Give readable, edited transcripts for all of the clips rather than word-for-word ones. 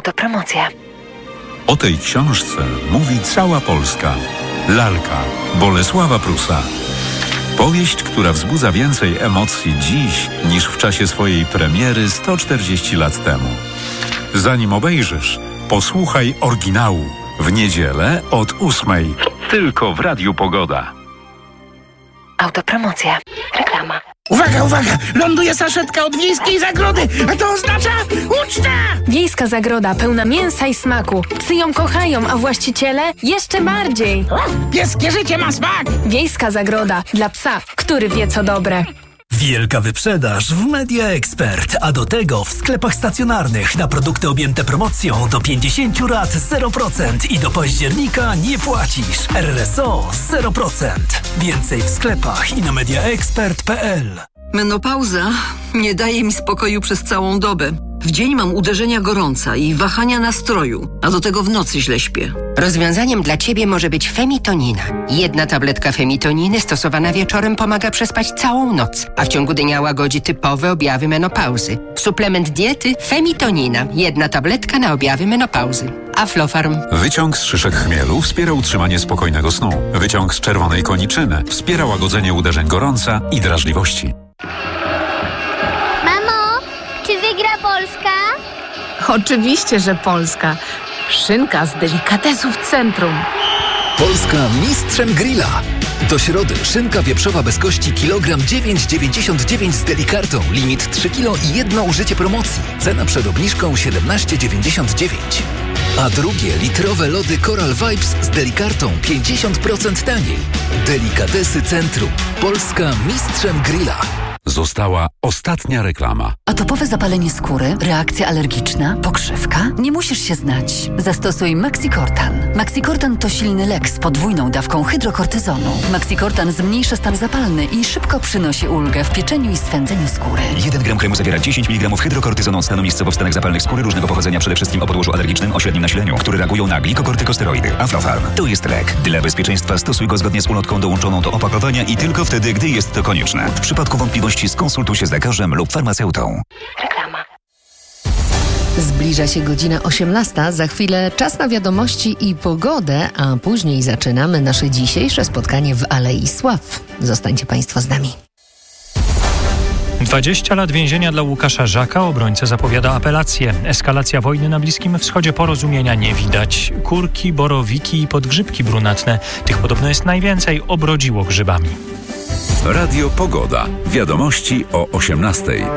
Autopromocja. O tej książce mówi cała Polska. Lalka Bolesława Prusa. Powieść, która wzbudza więcej emocji dziś niż w czasie swojej premiery 140 lat temu. Zanim obejrzysz, posłuchaj oryginału w niedzielę od 8:00. Tylko w Radiu Pogoda. Autopromocja. Reklama. Uwaga, uwaga! Ląduje saszetka od Wiejskiej Zagrody, a to oznacza uczta! Wiejska Zagroda pełna mięsa i smaku. Psy ją kochają, a właściciele jeszcze bardziej. Pieskie życie ma smak! Wiejska Zagroda dla psa, który wie co dobre. Wielka wyprzedaż w Media Expert, a do tego w sklepach stacjonarnych na produkty objęte promocją do 50 lat 0% i do października nie płacisz. RSO 0%. Więcej w sklepach i na mediaexpert.pl. Menopauza nie daje mi spokoju przez całą dobę. W dzień mam uderzenia gorąca i wahania nastroju, a do tego w nocy źle śpię. Rozwiązaniem dla Ciebie może być Femitonina. Jedna tabletka Femitoniny stosowana wieczorem pomaga przespać całą noc, a w ciągu dnia łagodzi typowe objawy menopauzy. Suplement diety Femitonina. Jedna tabletka na objawy menopauzy. Aflofarm. Wyciąg z szyszek chmielu wspiera utrzymanie spokojnego snu. Wyciąg z czerwonej koniczyny wspiera łagodzenie uderzeń gorąca i drażliwości. Czy wygra Polska? Oczywiście, że Polska. Szynka z delikatesów centrum. Polska mistrzem grilla. Do środy szynka wieprzowa bez kości kilogram 9,99 z delikartą. Limit 3 kg i jedno użycie promocji. Cena przed obniżką 17,99. A drugie litrowe lody Coral Vibes z delikartą 50% taniej. Delikatesy centrum. Polska mistrzem grilla. Została ostatnia reklama. Atopowe zapalenie skóry, reakcja alergiczna, pokrzywka? Nie musisz się znać. Zastosuj Maxicortan. Maxicortan to silny lek z podwójną dawką hydrokortyzonu. Maxicortan zmniejsza stan zapalny i szybko przynosi ulgę w pieczeniu i swędzeniu skóry. 1 gram kremu zawiera 10 mg hydrokortyzonu od stanu miejscowo w stanach zapalnych skóry różnego pochodzenia, przede wszystkim o podłożu alergicznym o średnim nasileniu, które reagują na glikokortykosteroidy. Aflofarm. To jest lek. Dla bezpieczeństwa stosuj go zgodnie z ulotką dołączoną do opakowania i tylko wtedy, gdy jest to konieczne. W przypadku wątpliwości skonsultuj się z lekarzem lub farmaceutą. Reklama. Zbliża się godzina 18. Za chwilę czas na wiadomości i pogodę, a później zaczynamy nasze dzisiejsze spotkanie w Alei Sław. Zostańcie Państwo z nami. 20 lat więzienia dla Łukasza Żaka. Obrońca zapowiada apelację. Eskalacja wojny na Bliskim Wschodzie, porozumienia nie widać. Kurki, borowiki i podgrzybki brunatne. Tych podobno jest najwięcej. Obrodziło grzybami. Radio Pogoda. Wiadomości o 18:00.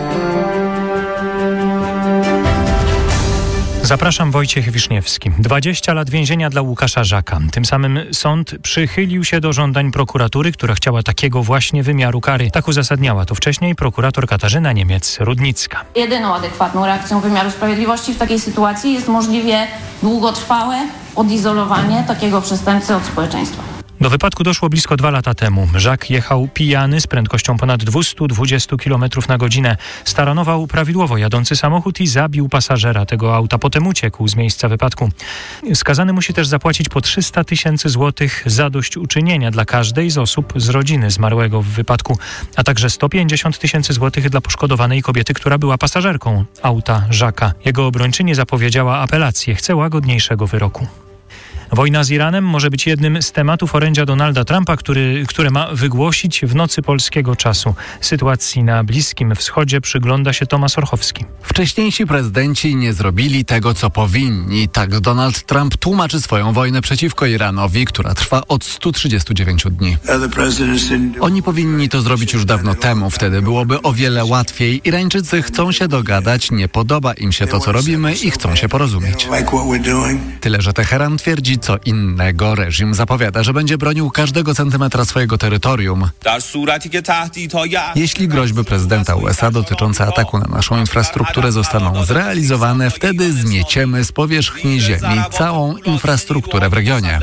Zapraszam, Wojciech Wiszniewski. 20 lat więzienia dla Łukasza Żaka. Tym samym sąd przychylił się do żądań prokuratury, która chciała takiego właśnie wymiaru kary. Tak uzasadniała to wcześniej prokurator Katarzyna Niemiec-Rudnicka. Jedyną adekwatną reakcją wymiaru sprawiedliwości w takiej sytuacji jest możliwie długotrwałe odizolowanie takiego przestępcy od społeczeństwa. Do wypadku doszło blisko 2 lata temu. Żak jechał pijany z prędkością ponad 220 km na godzinę. Staranował prawidłowo jadący samochód i zabił pasażera tego auta. Potem uciekł z miejsca wypadku. Skazany musi też zapłacić po 300 000 złotych zadośćuczynienia dla każdej z osób z rodziny zmarłego w wypadku, a także 150 000 złotych dla poszkodowanej kobiety, która była pasażerką auta Żaka. Jego obrończyni zapowiedziała apelację. Chce łagodniejszego wyroku. Wojna z Iranem może być jednym z tematów orędzia Donalda Trumpa, które ma wygłosić w nocy polskiego czasu. Sytuacji na Bliskim Wschodzie przygląda się Tomasz Orchowski. Wcześniejsi prezydenci nie zrobili tego, co powinni. Tak Donald Trump tłumaczy swoją wojnę przeciwko Iranowi, która trwa od 139 dni. Oni powinni to zrobić już dawno temu. Wtedy byłoby o wiele łatwiej. Irańczycy chcą się dogadać, nie podoba im się to, co robimy i chcą się porozumieć. Tyle, że Teheran twierdzi co innego. Reżim zapowiada, że będzie bronił każdego centymetra swojego terytorium. Jeśli groźby prezydenta USA dotyczące ataku na naszą infrastrukturę zostaną zrealizowane, wtedy zmieciemy z powierzchni ziemi całą infrastrukturę w regionie.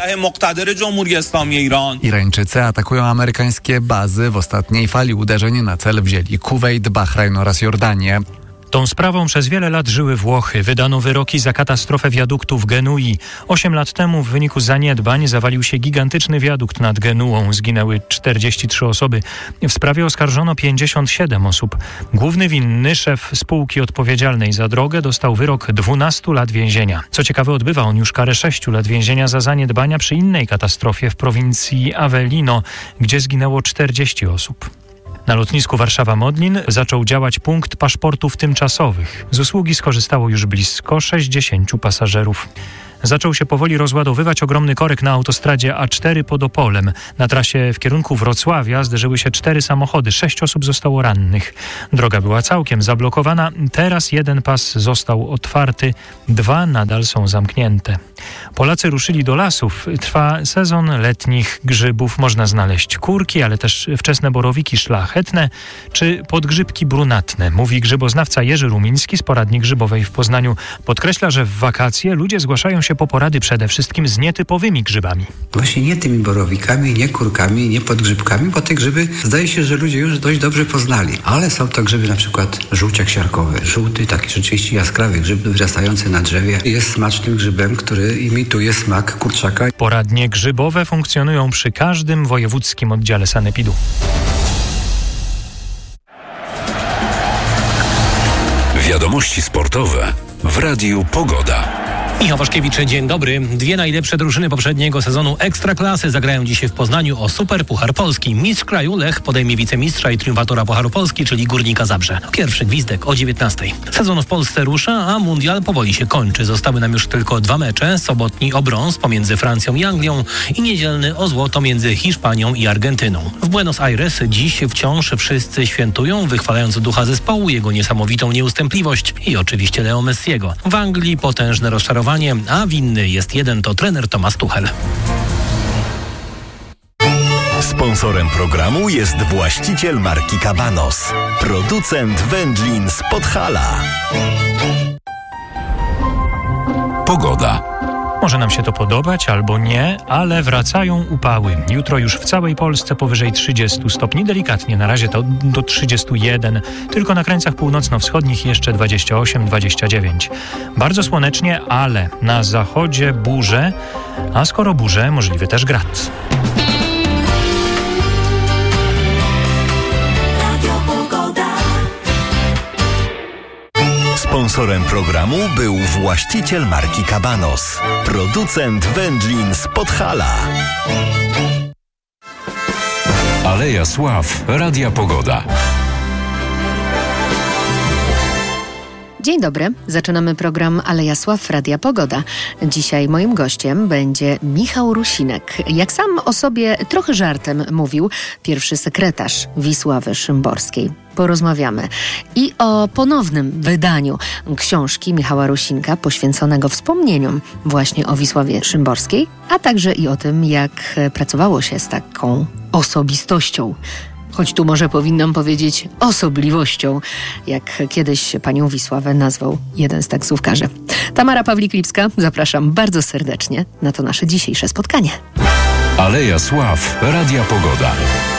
Irańczycy atakują amerykańskie bazy. W ostatniej fali uderzeń na cel wzięli Kuwejt, Bahrajn oraz Jordanię. Tą sprawą przez wiele lat żyły Włochy. Wydano wyroki za katastrofę wiaduktu w Genui. 8 lat temu w wyniku zaniedbań zawalił się gigantyczny wiadukt nad Genuą. Zginęły 43 osoby. W sprawie oskarżono 57 osób. Główny winny, szef spółki odpowiedzialnej za drogę, dostał wyrok 12 lat więzienia. Co ciekawe, odbywa on już karę 6 lat więzienia za zaniedbania przy innej katastrofie w prowincji Avellino, gdzie zginęło 40 osób. Na lotnisku Warszawa-Modlin zaczął działać punkt paszportów tymczasowych. Z usługi skorzystało już blisko 60 pasażerów. Zaczął się powoli rozładowywać ogromny korek na autostradzie A4 pod Opolem. Na trasie w kierunku Wrocławia zderzyły się 4 samochody. 6 osób zostało rannych. Droga była całkiem zablokowana. Teraz jeden pas został otwarty, 2 nadal są zamknięte. Polacy ruszyli do lasów. Trwa sezon letnich grzybów. Można znaleźć kurki, ale też wczesne borowiki szlachetne czy podgrzybki brunatne. Mówi grzyboznawca Jerzy Rumiński z Poradni Grzybowej w Poznaniu. Podkreśla, że w wakacje ludzie zgłaszają się po porady przede wszystkim z nietypowymi grzybami. Właśnie nie tymi borowikami, nie kurkami, nie podgrzybkami, bo te grzyby zdaje się, że ludzie już dość dobrze poznali. Ale są to grzyby na przykład żółciak siarkowy. Żółty, taki rzeczywiście jaskrawy grzyb wyrastający na drzewie. Jest smacznym grzybem, który imituje smak kurczaka. Poradnie grzybowe funkcjonują przy każdym wojewódzkim oddziale sanepidu. Wiadomości sportowe w Radiu Pogoda. Michał Waszkiewicz, dzień dobry. 2 najlepsze drużyny poprzedniego sezonu Ekstraklasy zagrają dzisiaj w Poznaniu o Super Puchar Polski. Mistrz kraju Lech podejmie wicemistrza i triumfatora Pucharu Polski, czyli Górnika Zabrze. Pierwszy gwizdek o 19:00. Sezon w Polsce rusza, a mundial powoli się kończy. Zostały nam już tylko 2 mecze. Sobotni o brąz pomiędzy Francją i Anglią i niedzielny o złoto między Hiszpanią i Argentyną. W Buenos Aires dziś wciąż wszyscy świętują, wychwalając ducha zespołu, jego niesamowitą nieustępliwość i oczywiście Leo Messiego. W Anglii potężne rozczarowanie, a winny jest jeden, to trener Thomas Tuchel. Sponsorem programu jest właściciel marki Cabanos, producent wędlin z Podhala. Pogoda. Może nam się to podobać albo nie, ale wracają upały. Jutro już w całej Polsce powyżej 30 stopni, delikatnie na razie to do 31, tylko na krańcach północno-wschodnich jeszcze 28-29. Bardzo słonecznie, ale na zachodzie burze, a skoro burze, możliwy też grad. Sponsorem programu był właściciel marki Cabanos, producent wędlin z Podhala. Aleja Sław, Radia Pogoda. Dzień dobry, zaczynamy program Aleja Sław Radia Pogoda. Dzisiaj moim gościem będzie Michał Rusinek. Jak sam o sobie trochę żartem mówił, pierwszy sekretarz Wisławy Szymborskiej. Porozmawiamy i o ponownym wydaniu książki Michała Rusinka poświęconego wspomnieniom właśnie o Wisławie Szymborskiej, a także i o tym, jak pracowało się z taką osobistością. Choć tu może powinnam powiedzieć osobliwością, jak kiedyś panią Wisławę nazwał jeden z taksówkarzy. Tamara Pawlik-Lipska, zapraszam bardzo serdecznie na to nasze dzisiejsze spotkanie. Aleja Sław, Radia Pogoda.